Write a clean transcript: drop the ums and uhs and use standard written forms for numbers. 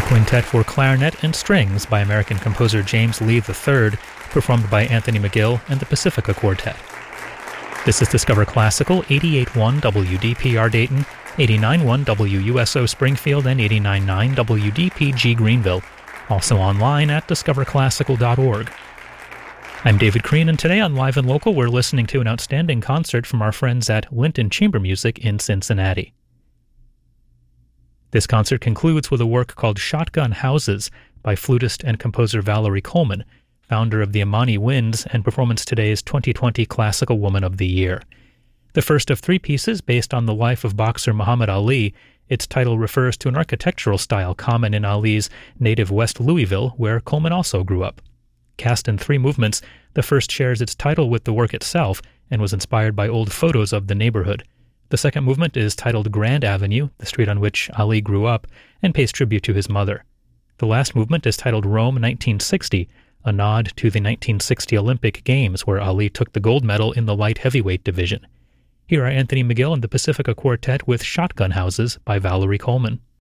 Quintet for Clarinet and Strings by American composer James Lee III, performed by Anthony McGill and the Pacifica Quartet. This is Discover Classical, 88.1 WDPR Dayton, 89.1 WUSO Springfield, and 89.9 WDPG Greenville. Also online at discoverclassical.org. I'm David Crean, and today on Live and Local we're listening to an outstanding concert from our friends at Linton Chamber Music in Cincinnati. This concert concludes with a work called Shotgun Houses by flutist and composer Valerie Coleman, founder of the Amani Winds and Performance Today's 2020 Classical Woman of the Year. The first of three pieces based on the life of boxer Muhammad Ali, its title refers to an architectural style common in Ali's native West Louisville, where Coleman also grew up. Cast in three movements, the first shares its title with the work itself and was inspired by old photos of the neighborhood. The second movement is titled Grand Avenue, the street on which Ali grew up, and pays tribute to his mother. The last movement is titled Rome 1960, a nod to the 1960 Olympic Games where Ali took the gold medal in the light heavyweight division. Here are Anthony McGill and the Pacifica Quartet with Shotgun Houses by Valerie Coleman.